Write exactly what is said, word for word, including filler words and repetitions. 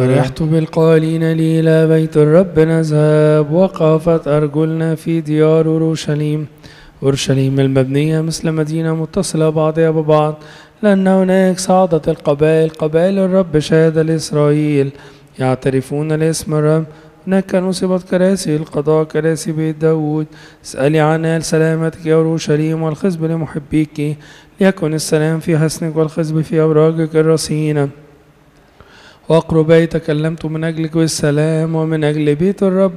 فرحت بالقائلين لي إلى بيت الرب نذهب، وقفت أرجلنا في ديار أورشليم أورشليم المبنية مثل مدينة متصلة بعضها ببعض، لأن هناك صعدت القبائل قبائل الرب شهد لإسرائيل يعترفون لاسم الرب. هناك نصبت كراسي القضاء كراسي بيت داود. اسألي عنها لسلامتك يا أورشليم، والخزب لمحبيك، ليكن السلام في حصنك والخزب في أبراجك الرصينة. وأقربي تكلمت من أجلك بالسلام ومن أجل بيت الرب